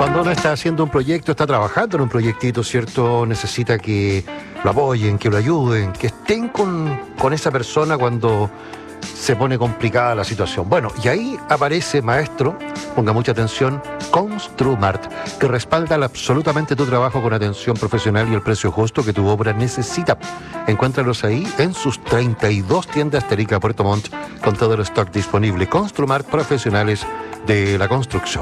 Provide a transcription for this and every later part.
Cuando uno está haciendo un proyecto, está trabajando en un proyectito, ¿cierto? Necesita que lo apoyen, que lo ayuden, que estén con esa persona cuando se pone complicada la situación. Bueno, y ahí aparece, maestro, ponga mucha atención, Construmart, que respalda absolutamente tu trabajo con atención profesional y el precio justo que tu obra necesita. Encuéntralos ahí en sus 32 tiendas Terica Puerto Montt con todo el stock disponible. Construmart, profesionales de la construcción.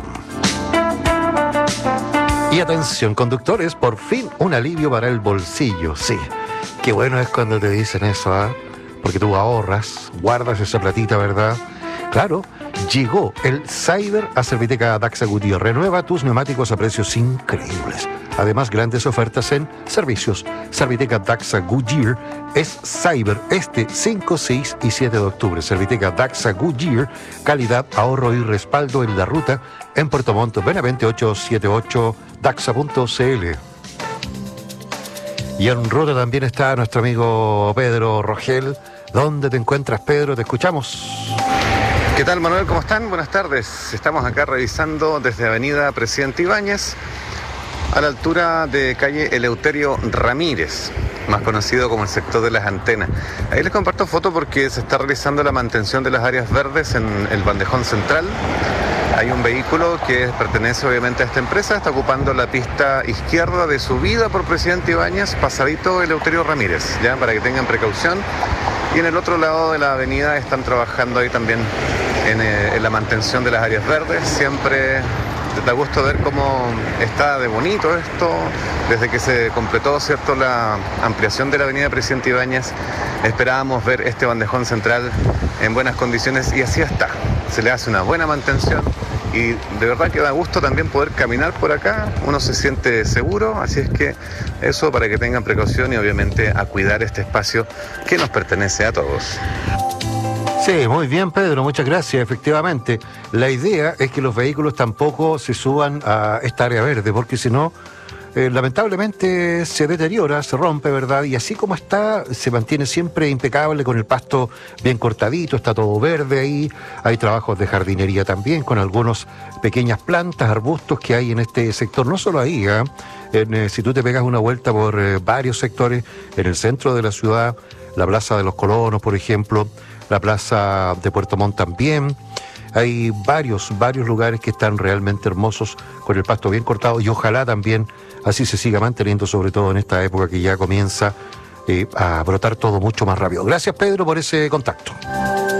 Y atención, conductores, por fin un alivio para el bolsillo. Sí, qué bueno es cuando te dicen eso, ¿ah? Porque tú ahorras, guardas esa platita, ¿verdad? Claro, llegó el Cyber a Serviteca Daxa Goodyear. Renueva tus neumáticos a precios increíbles. Además, grandes ofertas en servicios. Serviteca Daxa Goodyear es Cyber este 5, 6 y 7 de octubre. Serviteca Daxa Goodyear, calidad, ahorro y respaldo en la ruta en Puerto Montt, Benavente 878, daxa.cl. Y en ruta también está nuestro amigo Pedro Rogel. ¿Dónde te encuentras, Pedro? Te escuchamos. ¿Qué tal, Manuel? ¿Cómo están? Buenas tardes. Estamos acá revisando desde Avenida Presidente Ibáñez a la altura de calle Eleuterio Ramírez, más conocido como el sector de las antenas. Ahí les comparto foto porque se está realizando la mantención de las áreas verdes en el bandejón central. Hay un vehículo que pertenece obviamente a esta empresa, está ocupando la pista izquierda de subida por Presidente Ibáñez, pasadito Eleuterio Ramírez, ya para que tengan precaución. Y en el otro lado de la avenida están trabajando ahí también en la mantención de las áreas verdes. Siempre da gusto ver cómo está de bonito esto. Desde que se completó, ¿cierto?, la ampliación de la avenida Presidente Ibáñez, esperábamos ver este bandejón central en buenas condiciones y así está. Se le hace una buena mantención y de verdad que da gusto también poder caminar por acá. Uno se siente seguro, así es que eso, para que tengan precaución y obviamente a cuidar este espacio que nos pertenece a todos. Sí, muy bien, Pedro, muchas gracias. Efectivamente, la idea es que los vehículos tampoco se suban a esta área verde, porque si no, lamentablemente se deteriora, se rompe, ¿verdad? Y así como está, se mantiene siempre impecable, con el pasto bien cortadito, está todo verde ahí. Hay trabajos de jardinería también, con algunas pequeñas plantas, arbustos que hay en este sector. No solo ahí, si tú te pegas una vuelta por varios sectores, en el centro de la ciudad, la Plaza de los Colonos, por ejemplo, la Plaza de Puerto Montt también. Hay varios lugares que están realmente hermosos, con el pasto bien cortado, y ojalá también así se siga manteniendo, sobre todo en esta época que ya comienza a brotar todo mucho más rápido. Gracias, Pedro, por ese contacto.